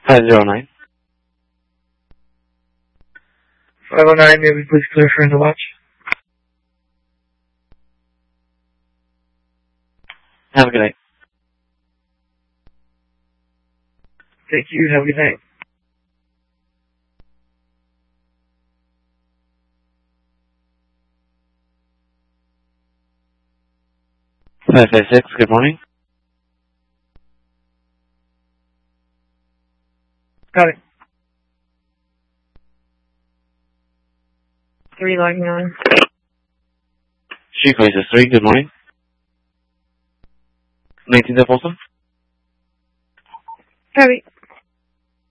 509. 509, may we please clear for the watch? Have a good night. Thank you. Have a good night. Good morning. Got it. 3 logging on. Street Places 3, good morning. 19th of Folsom. Copy.